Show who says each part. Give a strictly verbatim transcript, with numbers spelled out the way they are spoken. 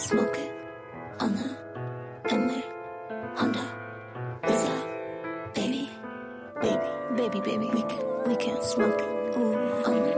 Speaker 1: smoke it on the M way, Honda, what's up, baby, baby, baby, baby, we can, we can smoke it, ooh, on the